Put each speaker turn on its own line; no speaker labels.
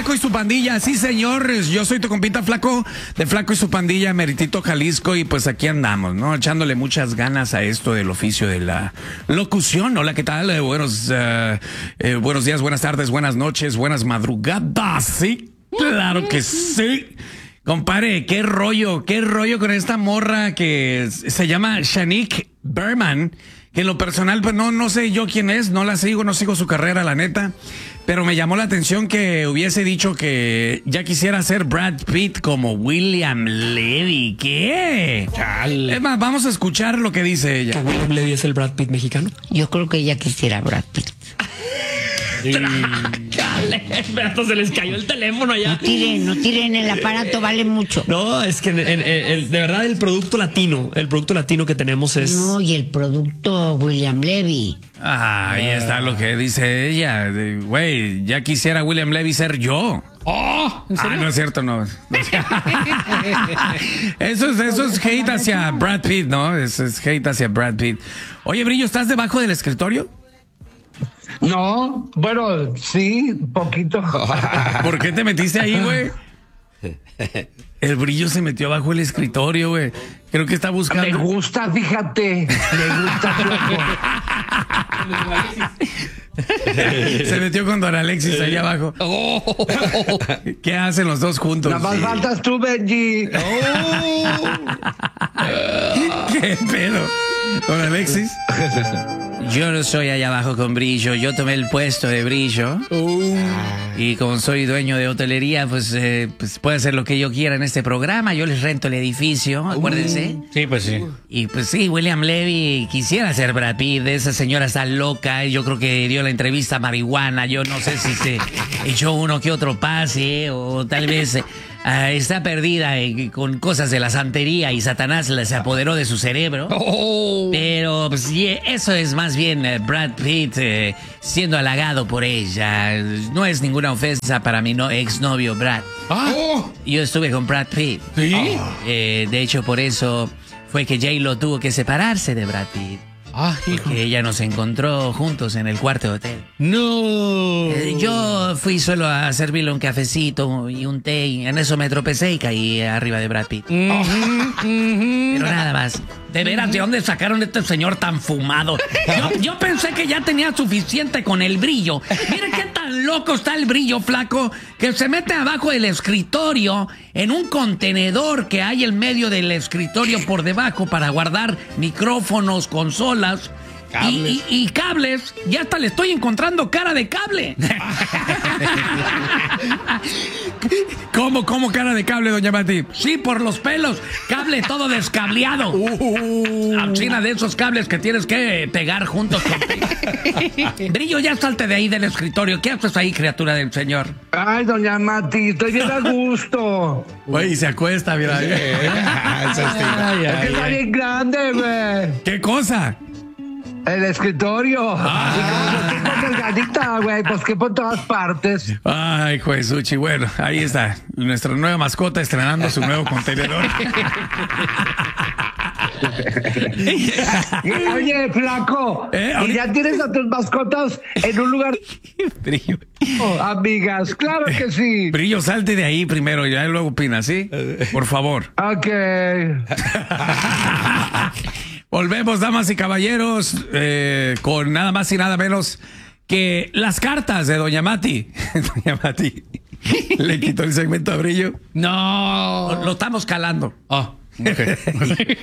Flaco y su pandilla, sí señores, yo soy tu compita Flaco, de Flaco y su pandilla, Meritito Jalisco, y pues aquí andamos, ¿no? Echándole muchas ganas a esto del oficio de la locución. Hola, ¿qué tal? Buenos días, buenas tardes, buenas noches, buenas madrugadas, sí, claro que sí. Compadre, qué rollo con esta morra que se llama Shanique Berman, que en lo personal, pues no sé yo quién es, no sigo su carrera, la neta, pero me llamó la atención que hubiese dicho que ya quisiera ser Brad Pitt como William Levy. ¿Qué? Chale. Es más, vamos a escuchar lo que dice ella.
¿William Levy es el Brad Pitt mexicano?
Yo creo que ella quisiera Brad Pitt.
Chale, hasta se les cayó el teléfono allá.
No tiren, el aparato vale mucho.
No, es que de verdad el producto latino que tenemos es...
No, y el producto William Levy.
Ahí está lo que dice ella. Güey, ya quisiera William Levy ser yo.
Oh, ¿en serio?
No es cierto, no. Eso es hate hacia Brad Pitt, ¿no? Eso es hate hacia Brad Pitt. Oye, Brillo, ¿estás debajo del escritorio?
No, bueno, sí, poquito.
¿Por qué te metiste ahí, güey? El Brillo se metió abajo del escritorio, güey. Creo que está buscando.
Me gusta, fíjate. Me gusta,
Se metió con Don Alexis ahí abajo. ¿Qué hacen los dos juntos?
Nada más faltas tú, Benji.
¿Qué pedo? Don Alexis. Yo no soy allá abajo con Brillo, yo tomé el puesto de Brillo. Y como soy dueño de hotelería, pues puedo hacer lo que yo quiera en este programa. Yo les rento el edificio, acuérdense.
Sí, pues sí.
Y pues sí, William Levy quisiera ser Brad Pitt. Esa señora está loca. Yo creo que dio la entrevista a marihuana. Yo no sé si se echó uno que otro pase o tal vez está perdida con cosas de la santería y Satanás se apoderó de su cerebro. Pero pues sí, eso es más bien Brad Pitt siendo halagado por ella. No es ninguna ofensa para mi exnovio Brad. Yo estuve con Brad Pitt.
¿Sí?
De hecho, por eso fue que J-Lo tuvo que separarse de Brad Pitt. Porque ella nos encontró juntos en el cuarto de hotel.
No.
Yo fui solo a servirle un cafecito y un té y en eso me tropecé y caí arriba de Brad Pitt. Pero nada más. De veras, ¿de dónde sacaron a este señor tan fumado? Yo pensé que ya tenía suficiente con el Brillo. Mire qué tan loco está el Brillo, Flaco, que se mete abajo del escritorio en un contenedor que hay en medio del escritorio por debajo para guardar micrófonos, consolas y cables. Y hasta le estoy encontrando cara de cable. ¿Cómo cara de cable, doña Mati? Sí, por los pelos. Cable todo descableado. China de esos cables que tienes que pegar juntos con... Brillo, ya salte de ahí del escritorio. ¿Qué haces ahí, criatura del señor?
Ay, doña Mati, estoy bien a gusto.
Güey, se acuesta, mira.
Es que está bien grande, güey.
¿Qué cosa?
El escritorio. Qué delgadita, güey. Pues que por todas partes.
Ay, Juesuchi. Bueno, ahí está. Nuestra nueva mascota estrenando su nuevo contenedor.
Oye, Flaco. ¿Y ya tienes a tus mascotas en un lugar?
Brillo.
Amigas, claro que sí.
Brillo, salte de ahí primero y luego opinas, ¿sí? Por favor.
Ok.
Volvemos, damas y caballeros, con nada más y nada menos que las cartas de Doña Mati. Doña Mati le quitó el segmento a Brillo.
No.
Lo estamos calando.
Okay.